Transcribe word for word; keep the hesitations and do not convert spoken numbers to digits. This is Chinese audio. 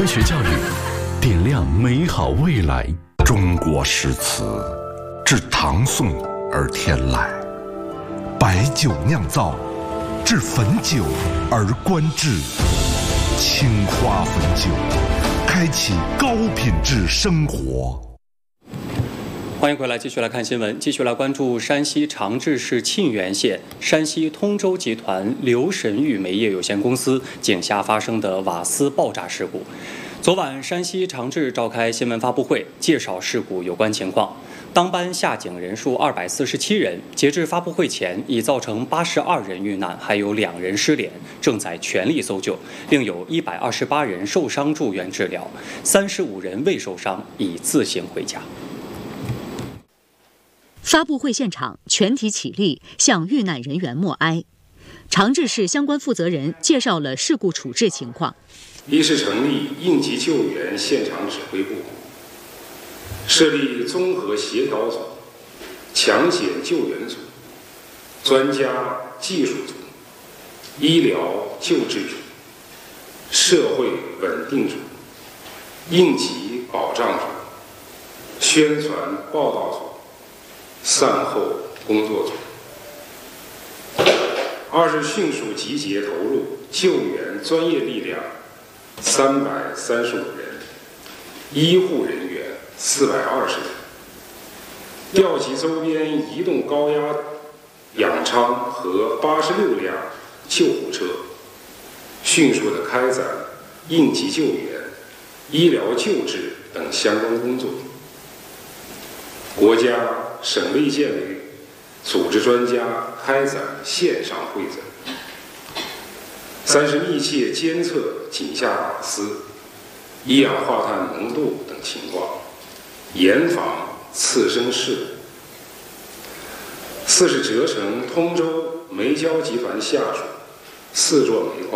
学教育，点亮美好未来。 中国诗词自唐宋而天来，白酒酿造，至汾酒而观之。青花汾酒，开启高品质生活。 欢迎回来，继续来看新闻，继续来关注山西长治市沁源县山西通州集团刘神玉煤业有限公司井下发生的瓦斯爆炸事故。昨晚，山西长治召开新闻发布会，介绍事故有关情况。当班下井人数二百四十七人，截至发布会前已造成八十二人遇难，还有两人失联，正在全力搜救，另有一百二十八人受伤住院治疗，三十五人未受伤，已自行回家。 发布会现场，全体起立，向遇难人员默哀。长治市相关负责人介绍了事故处置情况。 一是成立应急救援现场指挥部，设立综合协调组、抢险救援组、专家技术组、医疗救治组、社会稳定组、应急保障组、宣传报道组、善后工作组。二是迅速集结投入救援专业力量三百三十五人，医护人员四百二十人，调集周边移动高压氧舱和八十六辆救护车，迅速地开展应急救援、医疗救治等相关工作。国家、省卫健委组织专家开展线上会诊。三是密切监测井下瓦斯、一氧化碳浓度等情况，严防次生事故。四是责成通州煤焦集团下属四座煤矿